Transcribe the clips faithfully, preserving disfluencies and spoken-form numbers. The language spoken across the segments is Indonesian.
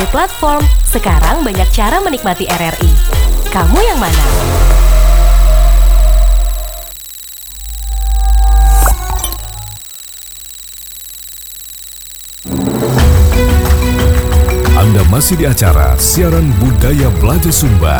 Platform, sekarang banyak cara menikmati R R I. Kamu yang mana? Anda masih di acara Siaran Budaya Belajar Sumba.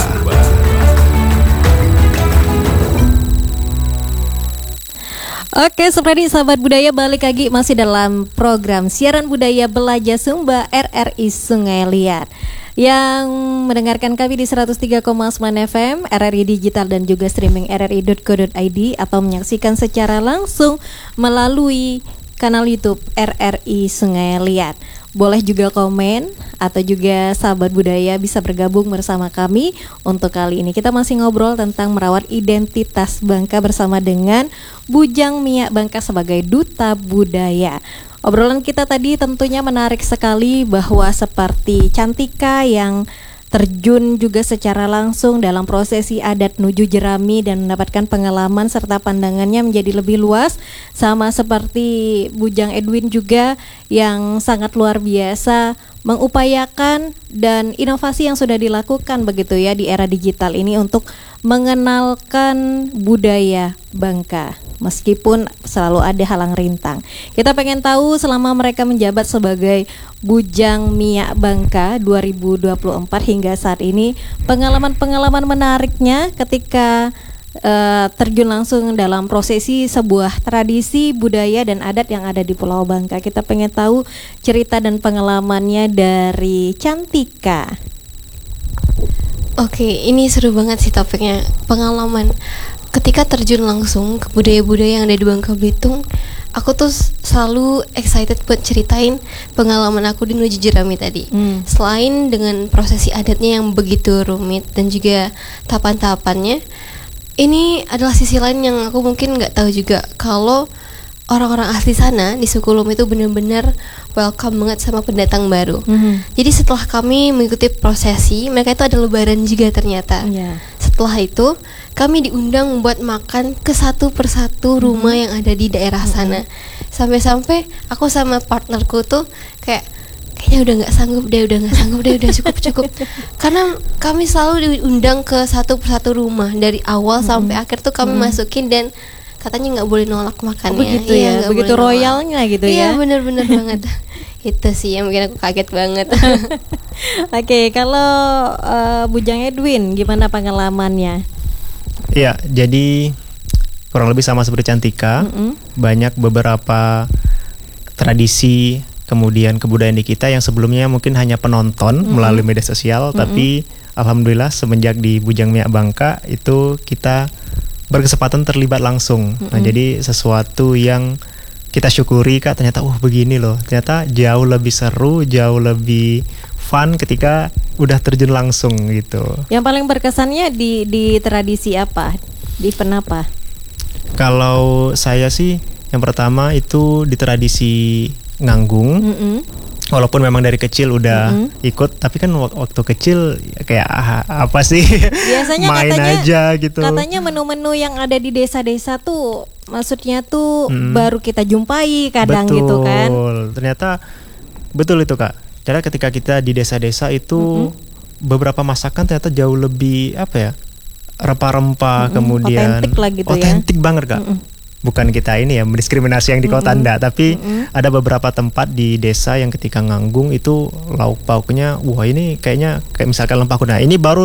Oke, seperti sahabat budaya, balik lagi masih dalam program Siaran Budaya Belajar Sumba R R I Sungai Liat. Yang mendengarkan kami di seratus tiga koma sembilan F M, R R I Digital dan juga streaming r r i dot co dot i d atau menyaksikan secara langsung melalui kanal YouTube R R I Sungai Liat. Boleh juga komen atau juga sahabat budaya bisa bergabung bersama kami. Untuk kali ini kita masih ngobrol tentang merawat identitas Bangka bersama dengan Bujang Mia Bangka sebagai Duta Budaya. Obrolan kita tadi tentunya menarik sekali, bahwa seperti Cantika yang terjun juga secara langsung dalam prosesi adat nuju jerami dan mendapatkan pengalaman serta pandangannya menjadi lebih luas, sama seperti Bujang Edwin juga yang sangat luar biasa mengupayakan dan inovasi yang sudah dilakukan begitu ya di era digital ini untuk mengenalkan budaya Bangka meskipun selalu ada halang rintang. Kita pengen tahu selama mereka menjabat sebagai Bujang Mia Bangka dua ribu dua puluh empat hingga saat ini, pengalaman-pengalaman menariknya ketika Uh, terjun langsung dalam prosesi sebuah tradisi budaya dan adat yang ada di Pulau Bangka. Kita pengen tahu cerita dan pengalamannya dari Cantika. Oke, ini seru banget sih topiknya, pengalaman ketika terjun langsung ke budaya-budaya yang ada di Bangka Belitung. Aku tuh selalu excited buat ceritain pengalaman aku di Nuju Jerami tadi. hmm. Selain dengan prosesi adatnya yang begitu rumit dan juga tahapan-tahapannya, ini adalah sisi lain yang aku mungkin nggak tahu juga, kalau orang-orang asli sana di suku Lum itu benar-benar welcome banget sama pendatang baru. Mm-hmm. Jadi setelah kami mengikuti prosesi, mereka itu ada lebaran juga ternyata. Yeah. Setelah itu kami diundang membuat makan ke satu persatu mm-hmm. rumah yang ada di daerah mm-hmm. sana. Sampai-sampai aku sama partnerku tuh kayak, kayaknya udah nggak sanggup deh, udah nggak sanggup deh, udah cukup cukup. Karena kami selalu diundang ke satu persatu rumah dari awal mm-hmm. sampai akhir tuh kami mm-hmm. masukin, dan katanya nggak boleh nolak makannya. Oh, begitu iya, ya, begitu royalnya gitu iya, ya. Iya benar-benar banget. Itu sih yang bikin aku kaget banget. Oke, okay, kalau uh, Bujang Edwin gimana pengalamannya? Iya, jadi kurang lebih sama seperti Cantika. Mm-hmm. Banyak beberapa tradisi kemudian kebudayaan di kita yang sebelumnya mungkin hanya penonton mm-hmm. melalui media sosial, mm-hmm. tapi alhamdulillah semenjak di Bujang Mia Bangka itu kita berkesempatan terlibat langsung. Mm-hmm. Nah, jadi sesuatu yang kita syukuri Kak, ternyata oh begini loh. Ternyata jauh lebih seru, jauh lebih fun ketika udah terjun langsung gitu. Yang paling berkesannya di di tradisi apa? Di event apa? Kalau saya sih yang pertama itu di tradisi nganggung. Mm-hmm. Walaupun memang dari kecil udah mm-hmm. ikut, tapi kan waktu kecil kayak ah, apa sih? Biasanya main katanya, aja gitu. Katanya menu-menu yang ada di desa-desa tuh, maksudnya tuh mm. baru kita jumpai kadang betul. Gitu kan? Betul. Ternyata betul itu Kak. Karena ketika kita di desa-desa itu mm-hmm. beberapa masakan ternyata jauh lebih apa ya? Rempah-rempah, mm-hmm. kemudian otentik lah gitu ya. Otentik banget Kak. Mm-hmm. Bukan kita ini ya mendiskriminasi yang di kota mm-hmm. enggak, tapi mm-hmm. ada beberapa tempat di desa yang ketika nganggung itu lauk pauknya, wah ini kayaknya kayak misalkan lempah kuda. Ini baru